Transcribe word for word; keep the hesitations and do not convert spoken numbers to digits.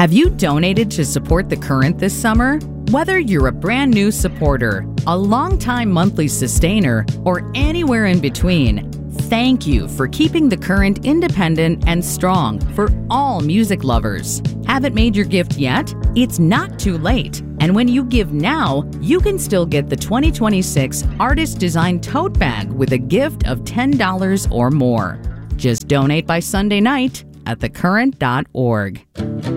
Have you donated to support The Current this summer? Whether you're a brand new supporter, a longtime monthly sustainer, or anywhere in between, thank you for keeping The Current independent and strong for all music lovers. Haven't made your gift yet? It's not too late. And when you give now, you can still get the twenty twenty-six Artist Design Tote Bag with a gift of ten dollars or more. Just donate by Sunday night at the current dot org.